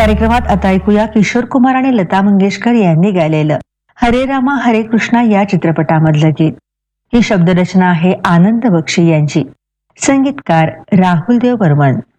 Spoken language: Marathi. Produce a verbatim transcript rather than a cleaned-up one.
कार्यक्रमात आता ऐकूया किशोर कुमार आणि लता मंगेशकर यांनी गायलेलं हरे रामा हरे कृष्णा या चित्रपटामधलं गीत. ही शब्दरचना आहे आनंद बक्षी यांची, संगीतकार राहुल देव बर्मन.